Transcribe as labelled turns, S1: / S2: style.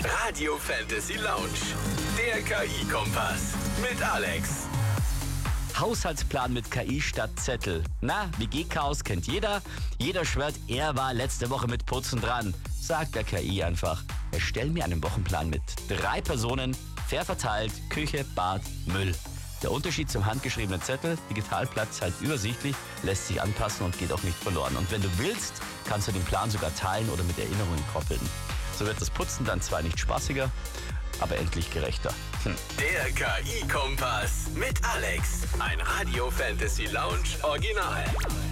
S1: Radio Fantasy Lounge. Der KI-Kompass. Mit Alex.
S2: Haushaltsplan mit KI statt Zettel. Na, WG-Chaos kennt jeder. Jeder schwört, er war letzte Woche mit Putzen dran. Sagt der KI einfach, erstell mir einen Wochenplan mit 3 Personen, fair verteilt, Küche, Bad, Müll. Der Unterschied zum handgeschriebenen Zettel, digital bleibt es halt übersichtlich, lässt sich anpassen und geht auch nicht verloren. Und wenn du willst, kannst du den Plan sogar teilen oder mit Erinnerungen koppeln. So wird das Putzen dann zwar nicht spaßiger, aber endlich gerechter.
S1: Der KI-Kompass mit Alex. Ein Radio Fantasy Lounge Original.